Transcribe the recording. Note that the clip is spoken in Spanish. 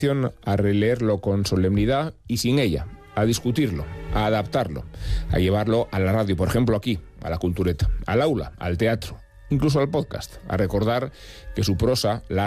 a releerlo con solemnidad y sin ella, a discutirlo, a adaptarlo, a llevarlo a la radio, por ejemplo aquí, a la Cultureta, al aula, al teatro, incluso al podcast, a recordar que su prosa, la